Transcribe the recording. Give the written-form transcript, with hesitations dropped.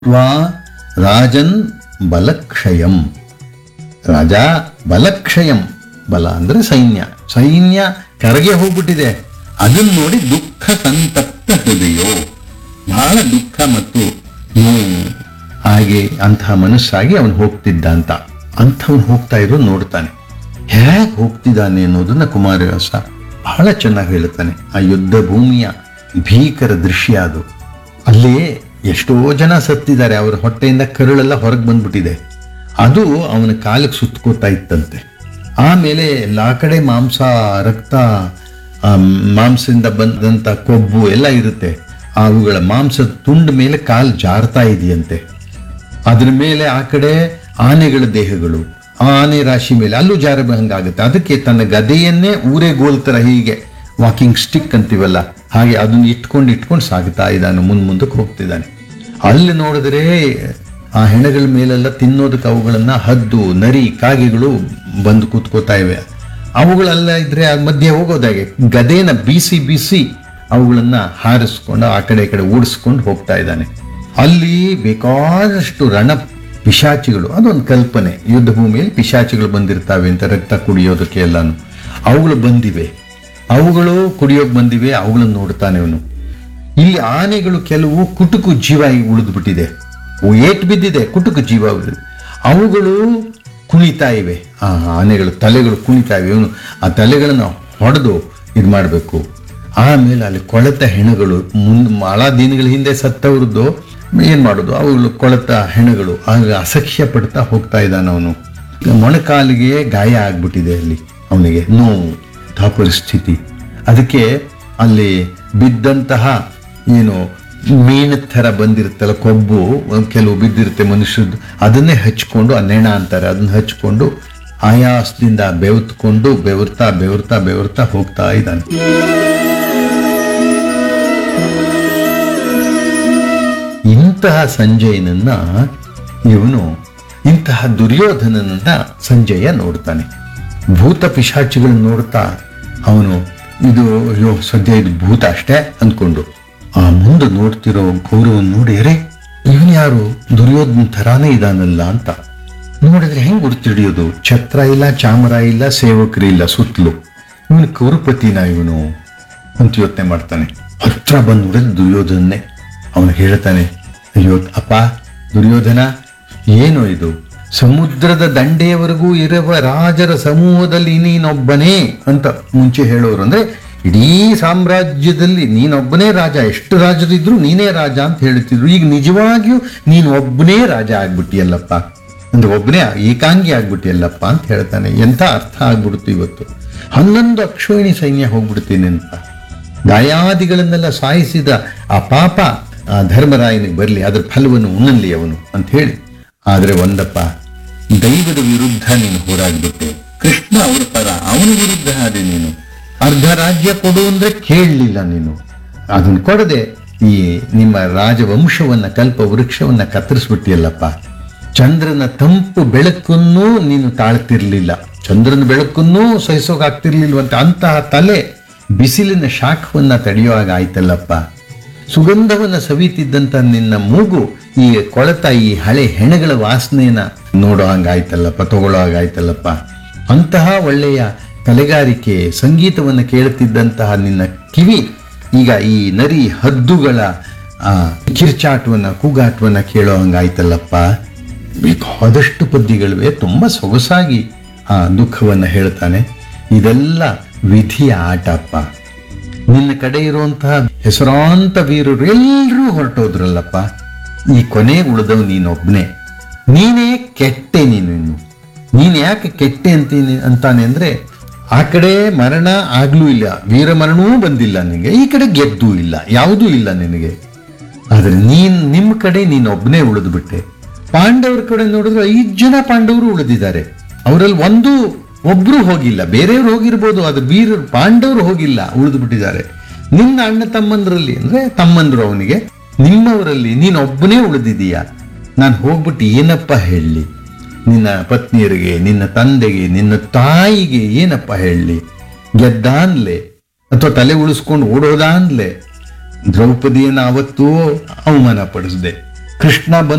ತ್ವಾ ರಾಜನ್ ಬಲಕ್ಷಯಂ. ರಾಜ ಬಲಕ್ಷಯಂ, ಬಲ ಅಂದ್ರೆ ಸೈನ್ಯ ಕರಗೆ ಹೋಗ್ಬಿಟ್ಟಿದೆ. ಅದನ್ನು ನೋಡಿ ದುಃಖ ಸಂತಪ್ತ ಹೃದಯೋ, ಬಹಳ ದುಃಖ ಮತ್ತು ನೋವು ಹಾಗೆ ಅಂತಹ ಮನಸ್ಸಾಗಿ ಅವನು ಹೋಗ್ತಿದ್ದ ಅಂಥವನು ಹೋಗ್ತಾ ಇರೋ ನೋಡ್ತಾನೆ. ಹೇಗೆ ಹೋಗ್ತಿದ್ದಾನೆ ಅನ್ನೋದನ್ನ ಕುಮಾರವ್ಯಾಸ ಬಹಳ ಚೆನ್ನಾಗಿ ಹೇಳ್ತಾನೆ. ಆ ಯುದ್ಧ ಭೂಮಿಯ ಭೀಕರ ದೃಶ್ಯ ಅದು. ಅಲ್ಲಿ ಎಷ್ಟೋ ಜನ ಸತ್ತಿದ್ದಾರೆ, ಅವರ ಹೊಟ್ಟೆಯಿಂದ ಕರುಳೆಲ್ಲ ಹೊರಗೆ ಬಂದ್ಬಿಟ್ಟಿದೆ. ಅದು ಅವನ ಕಾಲಿಗೆ ಸುತ್ತಕೋತಾ ಇತ್ತಂತೆ. ಆಮೇಲೆ ಎಲ್ಲ ಕಡೆ ಮಾಂಸ, ರಕ್ತ, ಮಾಂಸದಿಂದ ಬಂದಂಥ ಕೊಬ್ಬು ಎಲ್ಲ ಇರುತ್ತೆ. ಅವುಗಳ ಮಾಂಸದ ತುಂಡು ಮೇಲೆ ಕಾಲು ಜಾರ್ತಾ ಇದೆಯಂತೆ. ಅದ್ರ ಮೇಲೆ ಆ ಕಡೆ ಆನೆಗಳ ದೇಹಗಳು, ಆನೆ ರಾಶಿ ಮೇಲೆ ಅಲ್ಲೂ ಜಾರಬಂಗಾಗುತ್ತೆ. ಅದಕ್ಕೆ ತನ್ನ ಗದೆಯನ್ನೇ ಊರೆಗೋಲ್ ಥರ ಹೀಗೆ ವಾಕಿಂಗ್ ಸ್ಟಿಕ್ ಅಂತೀವಲ್ಲ ಹಾಗೆ ಅದನ್ನು ಇಟ್ಕೊಂಡು ಸಾಗ್ತಾ ಇದ್ದಾನೆ, ಮುಂದಕ್ಕೆ ಹೋಗ್ತಿದ್ದಾನೆ. ಅಲ್ಲಿ ನೋಡಿದ್ರೆ ಆ ಹೆಣಗಳ ಮೇಲೆಲ್ಲ ತಿನ್ನೋದಕ್ಕೆ ಅವುಗಳನ್ನ ಹದ್ದು, ನರಿ, ಕಾಗೆಗಳು ಬಂದು ಕೂತ್ಕೋತಾ ಇವೆ. ಅವುಗಳೆಲ್ಲ ಇದ್ರೆ ಆ ಮಧ್ಯೆ ಹೋಗೋದಾಗೆ ಗದೆನ ಬೀಸಿ ಅವುಗಳನ್ನ ಹಾರಿಸ್ಕೊಂಡು ಆ ಕಡೆ ಈ ಕಡೆ ಓಡಿಸ್ಕೊಂಡು ಹೋಗ್ತಾ ಇದ್ದಾನೆ. ಅಲ್ಲಿ ಬೇಕಾದಷ್ಟು ರಣ ಪಿಶಾಚಿಗಳು, ಅದೊಂದು ಕಲ್ಪನೆ, ಯುದ್ಧ ಭೂಮಿಯಲ್ಲಿ ಪಿಶಾಚಿಗಳು ಬಂದಿರ್ತಾವೆ ಅಂತ, ರಕ್ತ ಕುಡಿಯೋದಕ್ಕೆ ಎಲ್ಲಾನು. ಅವುಗಳು ಬಂದಿವೆ, ಅವುಗಳು ಕುಡಿಯೋಕೆ ಬಂದಿವೆ, ಅವುಗಳನ್ನು ನೋಡ್ತಾನೆ ಅವನು. ಇಲ್ಲಿ ಆನೆಗಳು ಕೆಲವು ಕುಟುಕು ಜೀವ ಉಳಿದು ಬಿಟ್ಟಿದೆ, ಏಟ್ ಬಿದ್ದಿದೆ, ಕುಟುಕು ಜೀವ ಉಳಿದು ಅವುಗಳು ಕುಣಿತಾ ಇವೆ. ಆ ಆನೆಗಳು ತಲೆಗಳು ಕುಣಿತಾ ಇವೆ. ಇವನು ಆ ತಲೆಗಳನ್ನು ಹೊಡೆದು ಇದು ಮಾಡಬೇಕು. ಆಮೇಲೆ ಅಲ್ಲಿ ಕೊಳೆತ ಹೆಣಗಳು, ಬಹಳ ದಿನಗಳ ಹಿಂದೆ ಸತ್ತವ್ರದ್ದು ಏನ್ ಮಾಡೋದು, ಅವುಗಳು ಕೊಳೆತ ಹೆಣಗಳು. ಆಗ ಅಸಹ್ಯ ಪಡ್ತಾ ಹೋಗ್ತಾ ಇದ್ದಾನ ಅವನು. ಮೊಣಕಾಲಿಗೆ ಗಾಯ ಆಗ್ಬಿಟ್ಟಿದೆ, ಅಲ್ಲಿ ಅವನಿಗೆ ನೋವು, ಪರಿಸ್ಥಿತಿ. ಅದಕ್ಕೆ ಅಲ್ಲಿ ಬಿದ್ದಂತಹ ಏನು ಮೀನ ಥರ ಬಂದಿರುತ್ತಲ್ಲ ಕೊಬ್ಬು, ಕೆಲವು ಬಿದ್ದಿರುತ್ತೆ ಮನುಷ್ಯದ್ದು, ಅದನ್ನೇ ಹಚ್ಕೊಂಡು, ಆ ನೆಣ ಅಂತಾರೆ, ಅದನ್ನ ಹಚ್ಕೊಂಡು ಆಯಾಸದಿಂದ ಬೆವರ್ತಾ ಹೋಗ್ತಾ ಇದ್ದಾನೆ. ಇಂತಹ ಸಂಜಯನನ್ನ ಇಂತಹ ದುರ್ಯೋಧನನನ್ನ ಸಂಜಯ ನೋಡ್ತಾನೆ. ಭೂತ ಪಿಶಾಚಿಗಳನ್ನ ನೋಡ್ತಾ ಅವನು ಸದ್ಯ ಇದು ಭೂತ ಅಷ್ಟೇ ಅಂದ್ಕೊಂಡು ಆ ಮುಂದೆ ನೋಡ್ತಿರೋ ಗೌರವನ್ ನೋಡಿ, ಅರೆ ಇವನು ಯಾರು, ದುರ್ಯೋಧನ ಥರಾನೇ ಇದಾನಲ್ಲ ಅಂತ ನೋಡಿದ್ರೆ ಹೆಂಗ್ ಗುರ್ತಿಡಿಯೋದು? ಛತ್ರ ಇಲ್ಲ, ಚಾಮರ ಇಲ್ಲ, ಸೇವಕರು ಇಲ್ಲ ಸುತ್ತಲೂ. ಇವನು ಕೌರಪತಿನ ಇವನು ಅಂತ ಯೋಚನೆ ಮಾಡ್ತಾನೆ. ಹತ್ರ ಬಂದು ನೋಡಿದ್ರೆ ದುರ್ಯೋಧನೇ. ಅವನು ಹೇಳ್ತಾನೆ, ಅಯ್ಯೋ ಅಪ್ಪ ದುರ್ಯೋಧನ, ಏನು ಇದು? ಸಮುದ್ರದ ದಂಡೆಯವರೆಗೂ ಇರುವ ರಾಜರ ಸಮೂಹದಲ್ಲಿ ನೀನೊಬ್ಬನೇ ಅಂತ ಮುಂಚೆ ಹೇಳೋರು. ಅಂದ್ರೆ ಇಡೀ ಸಾಮ್ರಾಜ್ಯದಲ್ಲಿ ನೀನೊಬ್ಬನೇ ರಾಜ, ಎಷ್ಟು ರಾಜರಿದ್ರು ನೀನೇ ರಾಜ ಅಂತ ಹೇಳ್ತಿದ್ರು. ಈಗ ನಿಜವಾಗಿಯೂ ನೀನು ಒಬ್ಬನೇ ರಾಜ ಆಗ್ಬಿಟ್ಟಿಯಲ್ಲಪ್ಪ, ಅಂದ್ರೆ ಒಬ್ಬನೇ ಏಕಾಂಗಿ ಆಗ್ಬಿಟ್ಟಿಯಲ್ಲಪ್ಪ ಅಂತ ಹೇಳ್ತಾನೆ. ಎಂಥ ಅರ್ಥ ಆಗ್ಬಿಡ್ತು ಇವತ್ತು. 11 ಅಕ್ಷೋಹಿಣಿ ಸೈನ್ಯ ಹೋಗ್ಬಿಡ್ತೀನಿ ಅಂತ, ದಾಯಾದಿಗಳನ್ನೆಲ್ಲ ಸಾಯಿಸಿದ ಆ ಪಾಪ ಆ ಧರ್ಮರಾಯನಿಗೆ ಬರಲಿ, ಅದ್ರ ಫಲವನ್ನು ಉಣ್ಣಲಿ ಅವನು ಅಂತ ಹೇಳಿ. ಆದ್ರೆ ಒಂದಪ್ಪ, ದೈವದ ವಿರುದ್ಧ ನೀನು ಹೋರಾಡ್ಬಿಟ್ಟೆ. ಕೃಷ್ಣ ಅವರ ಪರ, ಅವನ ವಿರುದ್ಧ ಆದೆ ನೀನು. ಅರ್ಧ ರಾಜ್ಯ ಕೊಡು ಅಂದ್ರೆ ಕೇಳಲಿಲ್ಲ ನೀನು. ಅದನ್ನ ಕೊಡದೆ ಈ ನಿಮ್ಮ ರಾಜವಂಶವನ್ನ, ಕಲ್ಪ ವೃಕ್ಷವನ್ನ ಕತ್ತರಿಸ್ಬಿಟ್ಟಿಯಲ್ಲಪ್ಪ. ಚಂದ್ರನ ತಂಪು ಬೆಳಕನ್ನೂ ನೀನು ತಾಳ್ತಿರ್ಲಿಲ್ಲ, ಚಂದ್ರನ ಬೆಳಕನ್ನೂ ಸಹಿಸೋಕಾಗ್ತಿರ್ಲಿಲ್ವಂತೆ. ಅಂತಹ ತಲೆ ಬಿಸಿಲಿನ ಶಾಖವನ್ನ ತಡೆಯುವಾಗ ಆಯ್ತಲ್ಲಪ್ಪ. ಸುಗಂಧವನ್ನ ಸವಿತಿದ್ದಂತ ನಿನ್ನ ಮೂಗು ಈ ಕೊಳೆತ ಈ ಹಳೆ ಹೆಣಗಳ ವಾಸನೆಯನ್ನ ನೋಡೋ ಹಂಗಾಯ್ತಲ್ಲಪ್ಪ, ತಗೊಳ್ಳೋ ಹಾಗಾಯ್ತಲ್ಲಪ್ಪ. ಅಂತಹ ಒಳ್ಳೆಯ ಕಲೆಗಾರಿಕೆ, ಸಂಗೀತವನ್ನು ಕೇಳುತ್ತಿದ್ದಂತಹ ನಿನ್ನ ಕಿವಿ ಈಗ ಈ ನರಿ ಹದ್ದುಗಳ ಕಿರ್ಚಾಟವನ್ನ, ಕೂಗಾಟವನ್ನ ಕೇಳೋ ಹಂಗಾಯ್ತಲ್ಲಪ್ಪ. ಬೇಕಾದಷ್ಟು ಪದ್ಯಗಳಿವೆ, ತುಂಬಾ ಸೊಗಸಾಗಿ ಆ ದುಃಖವನ್ನ ಹೇಳ್ತಾನೆ. ಇದೆಲ್ಲ ವಿಧಿಯ ಆಟಪ್ಪ. ನಿನ್ನ ಕಡೆ ಇರುವಂತಹ ಹೆಸರಾಂತ ವೀರರು ಎಲ್ಲರೂ ಹೊರಟೋದ್ರಲ್ಲಪ್ಪ, ಈ ಕೊನೆ ಉಳಿದವ್ ನೀನೊಬ್ನೇ. ನೀನೇ ಕೆಟ್ಟೆ. ನೀನ್ ಯಾಕೆ ಕೆಟ್ಟೆ ಅಂತಾನೆ ಅಂದ್ರೆ, ಆ ಕಡೆ ಮರಣ ಆಗ್ಲೂ ಇಲ್ಲ, ವೀರ ಮರಣವೂ ಬಂದಿಲ್ಲ ನಿನಗೆ, ಈ ಕಡೆ ಗೆದ್ದೂ ಇಲ್ಲ, ಯಾವುದೂ ಇಲ್ಲ ನಿನಗೆ. ಆದ್ರೆ ನಿಮ್ಮ ಕಡೆ ನೀನೊಬ್ನೇ ಉಳಿದು ಬಿಟ್ಟೆ. ಪಾಂಡವರ ಕಡೆ ನೋಡಿದ್ರೆ 5 ಜನ ಪಾಂಡವರು ಉಳಿದಿದ್ದಾರೆ, ಅವರಲ್ಲಿ ಒಬ್ರು ಹೋಗಿಲ್ಲ. ಬೇರೆಯವ್ರು ಹೋಗಿರ್ಬೋದು, ಅದು ವೀರರು ಪಾಂಡವರು ಹೋಗಿಲ್ಲ, ಉಳಿದು ಬಿಟ್ಟಿದ್ದಾರೆ. ನಿನ್ನ ಅಣ್ಣ ತಮ್ಮಂದ್ರಲ್ಲಿ ಅಂದ್ರೆ ತಮ್ಮಂದ್ರು ಅವನಿಗೆ, ನಿಮ್ಮವರಲ್ಲಿ ನೀನೊಬ್ಬನೇ ಉಳಿದಿದೀಯ. ನಾನು ಹೋಗ್ಬಿಟ್ಟು ಏನಪ್ಪ ಹೇಳಲಿ ನಿನ್ನ ಪತ್ನಿಯರಿಗೆ, ನಿನ್ನ ತಂದೆಗೆ, ನಿನ್ನ ತಾಯಿಗೆ ಏನಪ್ಪ ಹೇಳಲಿ? ಗೆದ್ದ ಅನ್ಲೆ ಅಥವಾ ತಲೆ ಉಳಿಸ್ಕೊಂಡು ಓಡೋದ ಅನ್ಲೆ? ದ್ರೌಪದಿಯನ್ನ ಅವತ್ತೂ ಅವಮಾನ ಪಡಿಸ್ದೆ, ಕೃಷ್ಣ